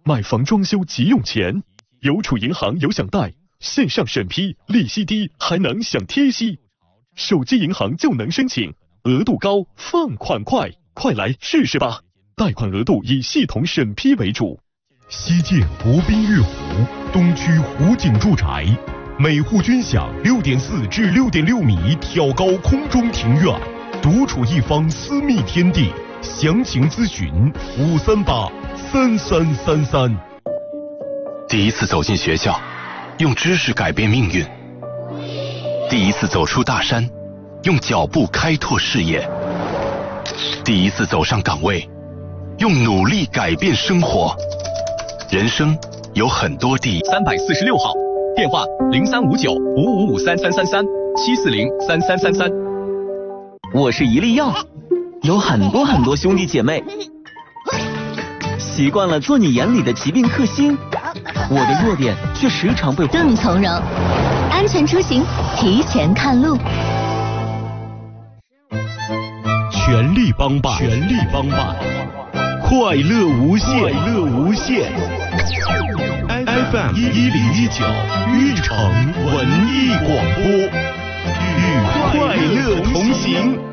买房装修急用钱，邮储银行有享贷，线上审批，利息低，还能享贴息。手机银行就能申请，额度高，放款快，快来试试吧！贷款额度以系统审批为主。 西建国宾悦湖东区湖景住宅，每户均享6.4至6.6米挑高空中庭院，独处一方私密天地。详情咨询538-3333。 第一次走进学校，用知识改变命运；第一次走出大山，用脚步开拓视野；第一次走上岗位，用努力改变生活。人生有很多第一。 346号，电话035955533337403333。 我是一粒药，有很多兄弟姐妹，习惯了做你眼里的疾病克星，我的弱点却时常被更从容，安全出行，提前看路。 全力帮办，快乐无限。FM 1019玉城文艺广播，与快乐同行。